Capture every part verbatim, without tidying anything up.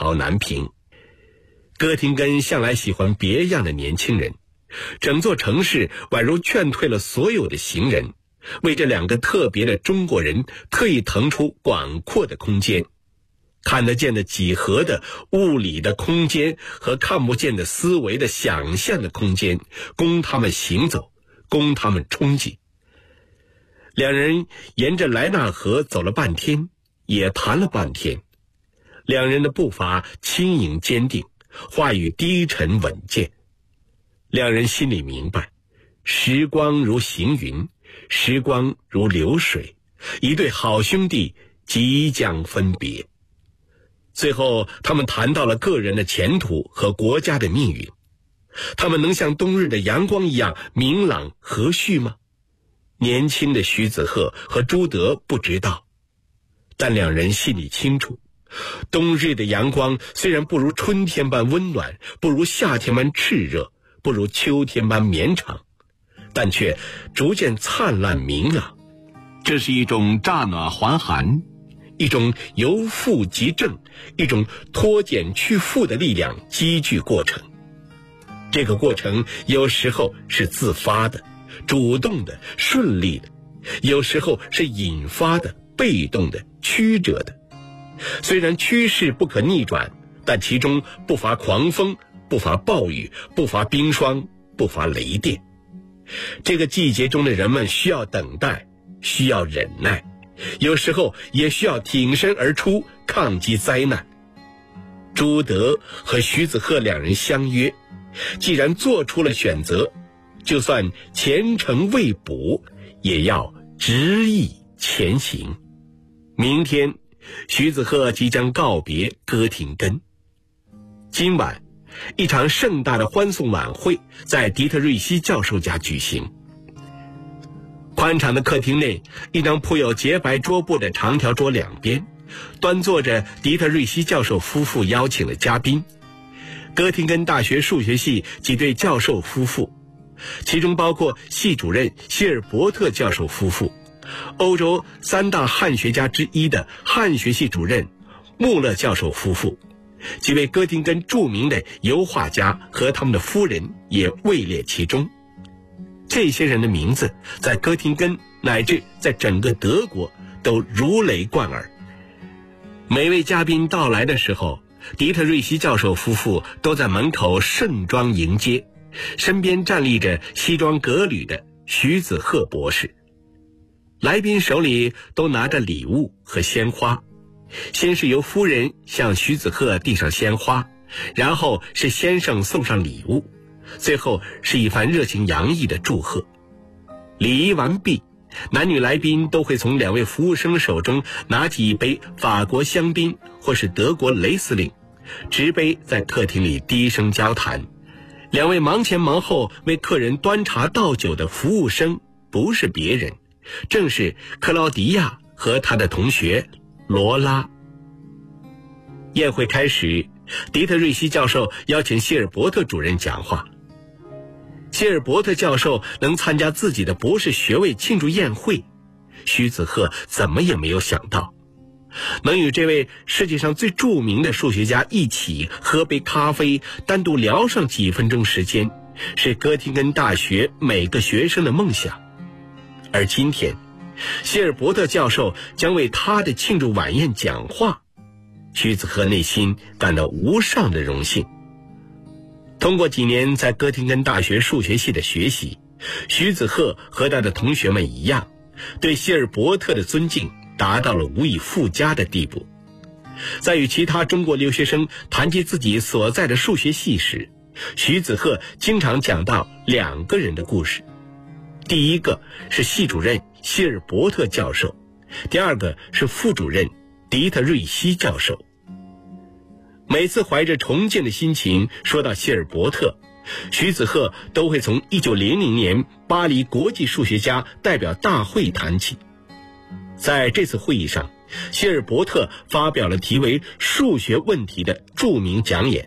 吵难平。哥廷根向来喜欢别样的年轻人，整座城市宛如劝退了所有的行人，为这两个特别的中国人特意腾出广阔的空间，看得见的几何的物理的空间和看不见的思维的想象的空间，供他们行走，供他们憧憬。两人沿着莱纳河走了半天，也谈了半天，两人的步伐轻盈坚定，话语低沉稳健。两人心里明白，时光如行云，时光如流水，一对好兄弟即将分别。最后他们谈到了个人的前途和国家的命运，他们能像冬日的阳光一样明朗和煦吗？年轻的徐子鹤和朱德不知道，但两人心里清楚，冬日的阳光虽然不如春天般温暖，不如夏天般炽热，不如秋天般绵长，但却逐渐灿烂明朗。这是一种乍暖还寒，一种由负及正，一种脱减去负的力量积聚过程。这个过程有时候是自发的、主动的、顺利的，有时候是引发的、被动的、曲折的。虽然趋势不可逆转，但其中不乏狂风，不乏暴雨，不乏冰霜，不乏雷电。这个季节中的人们需要等待，需要忍耐，有时候也需要挺身而出，抗击灾难。朱德和徐子鹤两人相约，既然做出了选择，就算前程未卜，也要执意前行。明天徐子鹤即将告别哥廷根。今晚一场盛大的欢送晚会在迪特瑞希教授家举行。宽敞的客厅内，一张铺有洁白桌布的长条桌两边，端坐着迪特瑞希教授夫妇邀请的嘉宾，哥廷根大学数学系几对教授夫妇，其中包括系主任希尔伯特教授夫妇，欧洲三大汉学家之一的汉学系主任穆勒教授夫妇，几位哥廷根著名的油画家和他们的夫人也位列其中。这些人的名字在哥廷根乃至在整个德国都如雷贯耳。每位嘉宾到来的时候，迪特瑞希教授夫妇都在门口盛装迎接，身边站立着西装革履的徐子鹤博士。来宾手里都拿着礼物和鲜花，先是由夫人向徐子鹤递上鲜花，然后是先生送上礼物，最后是一番热情洋溢的祝贺。礼仪完毕，男女来宾都会从两位服务生手中拿起一杯法国香槟或是德国雷司令，执杯在客厅里低声交谈。两位忙前忙后为客人端茶倒酒的服务生不是别人，正是克劳迪亚和他的同学罗拉。宴会开始，迪特瑞希教授邀请谢尔伯特主任讲话。谢尔伯特教授能参加自己的博士学位庆祝宴会，徐子鹤怎么也没有想到，能与这位世界上最著名的数学家一起喝杯咖啡，单独聊上几分钟时间，是哥廷根大学每个学生的梦想。而今天，谢尔伯特教授将为他的庆祝晚宴讲话，徐子鹤内心感到无上的荣幸。通过几年在哥廷根大学数学系的学习，徐子鹤和他的同学们一样，对谢尔伯特的尊敬达到了无以复加的地步。在与其他中国留学生谈及自己所在的数学系时，徐子鹤经常讲到两个人的故事。第一个是系主任谢尔伯特教授，第二个是副主任迪特瑞希教授。每次怀着崇敬的心情说到谢尔伯特，徐子鹤都会从一九零零年巴黎国际数学家代表大会谈起。在这次会议上，谢尔伯特发表了题为数学问题的著名讲演。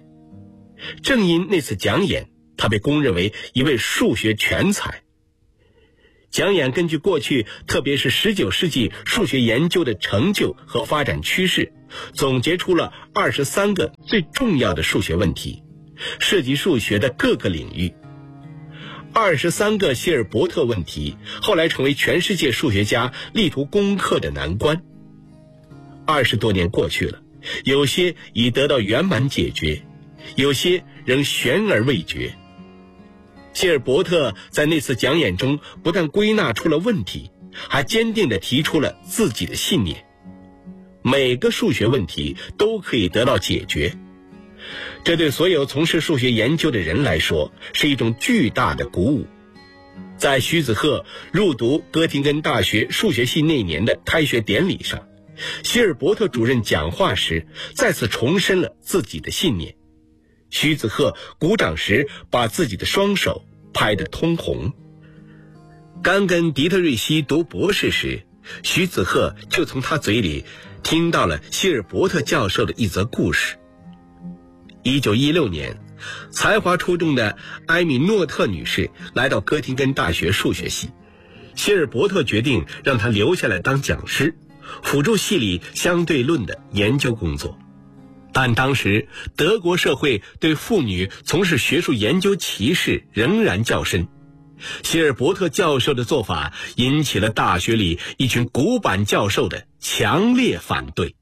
正因那次讲演，他被公认为一位数学全才。 讲演根据过去特别是十九世纪数学研究的成就和发展趋势，总结出了二十三个最重要的数学问题，涉及数学的各个领域。二十三个希尔伯特问题后来成为全世界数学家力图攻克的难关。二十多年过去了，有些已得到圆满解决，有些仍悬而未决。希尔伯特在那次讲演中不但归纳出了问题，还坚定地提出了自己的信念：每个数学问题都可以得到解决。这对所有从事数学研究的人来说是一种巨大的鼓舞。在徐子赫入读哥廷根大学数学系那年的开学典礼上，希尔伯特主任讲话时再次重申了自己的信念。徐子赫鼓掌时把自己的双手拍得通红。刚跟迪特瑞希读博士时，徐子赫就从他嘴里听到了希尔伯特教授的一则故事。一九一六年，才华出众的埃米诺特女士来到哥廷根大学数学系，希尔伯特决定让她留下来当讲师，辅助系里相对论的研究工作。但当时德国社会对妇女从事学术研究歧视仍然较深，希尔伯特教授的做法引起了大学里一群古板教授的强烈反对。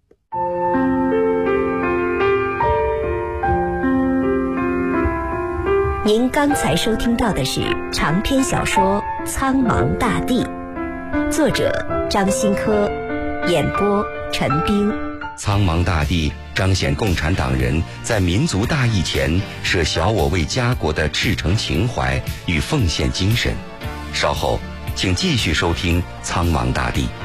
您刚才收听到的是长篇小说《苍茫大地》，作者张新科，演播陈冰。 苍茫大地彰显共产党人在民族大义前舍小我为家国的赤诚情怀与奉献精神。稍后请继续收听《苍茫大地》。